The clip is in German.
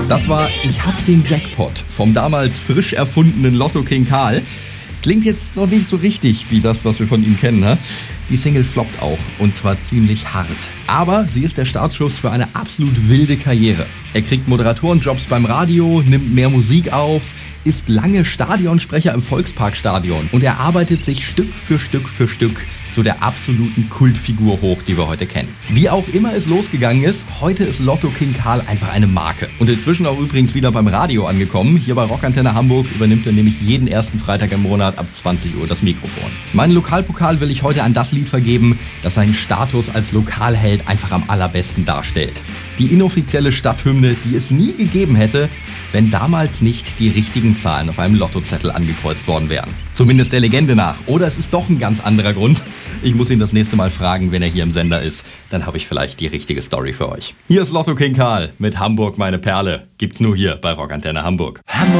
Das war Ich hab den Jackpot vom damals frisch erfundenen Lotto King Karl. Klingt jetzt noch nicht so richtig wie das, was wir von ihm kennen, ne? Die Single floppt auch, und zwar ziemlich hart. Aber sie ist der Startschuss für eine absolut wilde Karriere. Er kriegt Moderatorenjobs beim Radio, nimmt mehr Musik auf, ist lange Stadionsprecher im Volksparkstadion und er arbeitet sich Stück für Stück zu der absoluten Kultfigur hoch, die wir heute kennen. Wie auch immer es losgegangen ist, heute ist Lotto King Karl einfach eine Marke. Und inzwischen auch übrigens wieder beim Radio angekommen. Hier bei Rockantenne Hamburg übernimmt er nämlich jeden ersten Freitag im Monat ab 20 Uhr das Mikrofon. Meinen Lokalpokal will ich heute an das Lied vergeben, das seinen Status als Lokalheld einfach am allerbesten darstellt. Die inoffizielle Stadthymne, die es nie gegeben hätte, wenn damals nicht die richtigen Zahlen auf einem Lottozettel angekreuzt worden wären. Zumindest der Legende nach. Oder es ist doch ein ganz anderer Grund. Ich muss ihn das nächste Mal fragen, wenn er hier im Sender ist. Dann habe ich vielleicht die richtige Story für euch. Hier ist Lotto King Karl mit Hamburg meine Perle. Gibt's nur hier bei Rockantenne Hamburg.